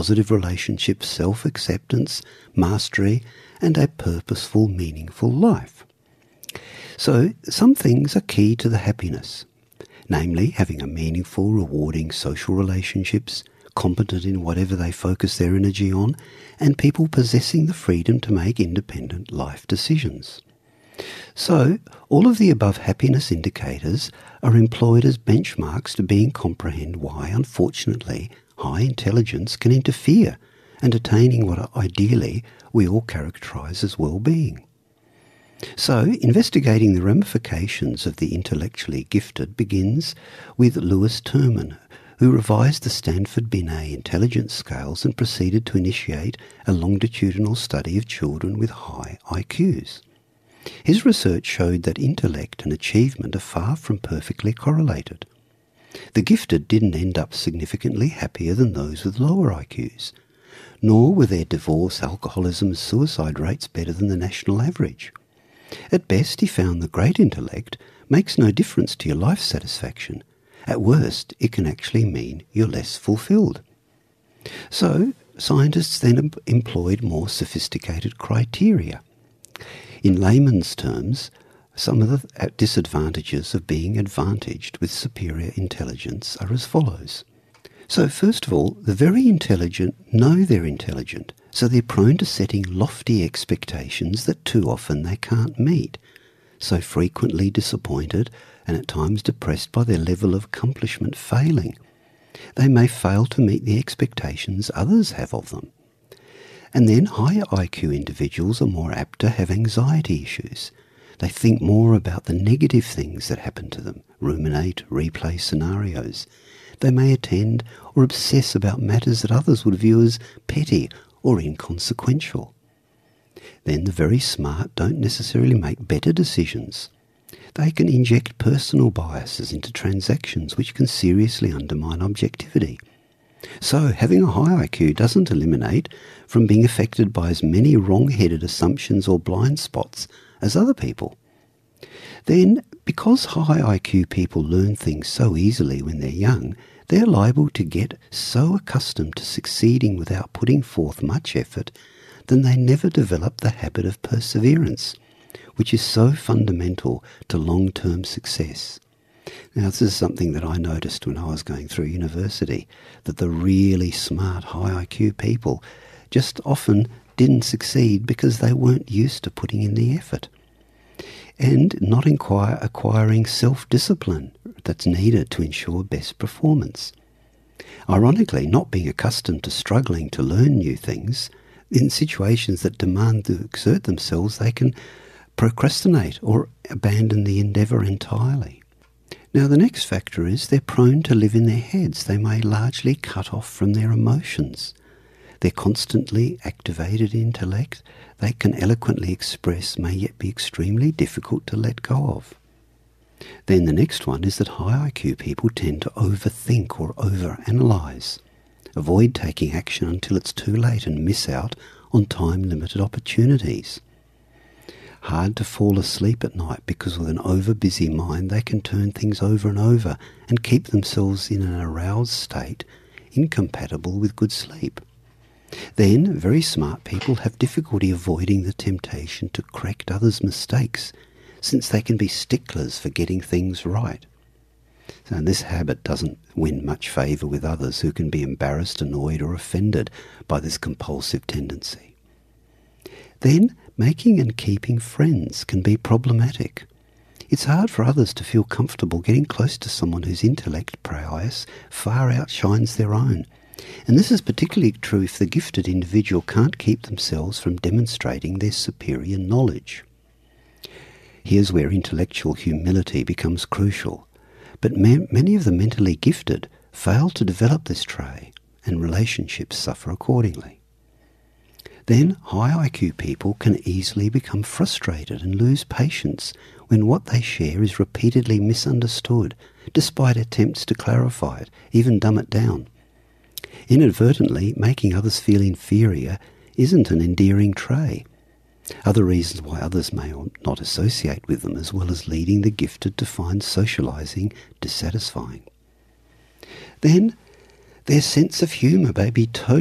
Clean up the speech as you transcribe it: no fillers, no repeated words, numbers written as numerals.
positive relationships, self-acceptance, mastery, and a purposeful, meaningful life. So some things are key to the happiness, namely having a meaningful, rewarding social relationships, competent in whatever they focus their energy on, and people possessing the freedom to make independent life decisions. So, all of the above happiness indicators are employed as benchmarks to being comprehend why, unfortunately, high intelligence can interfere in attaining what ideally we all characterise as well-being. So, investigating the ramifications of the intellectually gifted begins with Lewis Terman, who revised the Stanford Binet intelligence scales and proceeded to initiate a longitudinal study of children with high IQs. His research showed that intellect and achievement are far from perfectly correlated. The gifted didn't end up significantly happier than those with lower IQs, nor were their divorce, alcoholism, and suicide rates better than the national average. At best, he found that great intellect makes no difference to your life satisfaction. At worst, it can actually mean you're less fulfilled. So, scientists then employed more sophisticated criteria. In layman's terms, some of the disadvantages of being advantaged with superior intelligence are as follows. So first of all, the very intelligent know they're intelligent, so they're prone to setting lofty expectations that too often they can't meet, so frequently disappointed and at times depressed by their level of accomplishment failing. They may fail to meet the expectations others have of them. And then higher IQ individuals are more apt to have anxiety issues. They think more about the negative things that happen to them, ruminate, replay scenarios. They may attend or obsess about matters that others would view as petty or inconsequential. Then the very smart don't necessarily make better decisions. They can inject personal biases into transactions which can seriously undermine objectivity. So having a high IQ doesn't eliminate from being affected by as many wrong-headed assumptions or blind spots as other people. Then, because high IQ people learn things so easily when they're young, they're liable to get so accustomed to succeeding without putting forth much effort that they never develop the habit of perseverance, which is so fundamental to long-term success. Now, this is something that I noticed when I was going through university, that the really smart, high IQ people just often didn't succeed because they weren't used to putting in the effort and not acquiring self-discipline that's needed to ensure best performance. Ironically, not being accustomed to struggling to learn new things, in situations that demand to exert themselves, they can procrastinate or abandon the endeavour entirely. Now, the next factor is they're prone to live in their heads. They may largely cut off from their emotions. Their constantly activated intellect they can eloquently express may yet be extremely difficult to let go of. Then the next one is that high IQ people tend to overthink or overanalyze, avoid taking action until it's too late and miss out on time-limited opportunities. Hard to fall asleep at night because with an over-busy mind they can turn things over and over and keep themselves in an aroused state incompatible with good sleep. Then, very smart people have difficulty avoiding the temptation to correct others' mistakes, since they can be sticklers for getting things right. So this habit doesn't win much favour with others who can be embarrassed, annoyed or offended by this compulsive tendency. Then, making and keeping friends can be problematic. It's hard for others to feel comfortable getting close to someone whose intellect prowess far outshines their own. And this is particularly true if the gifted individual can't keep themselves from demonstrating their superior knowledge. Here's where intellectual humility becomes crucial. But many of the mentally gifted fail to develop this trait, and relationships suffer accordingly. Then high IQ people can easily become frustrated and lose patience when what they share is repeatedly misunderstood, despite attempts to clarify it, even dumb it down. Inadvertently, making others feel inferior isn't an endearing trait. Other reasons why others may not associate with them, as well as leading the gifted to find socializing dissatisfying. Then, their sense of humour may be totally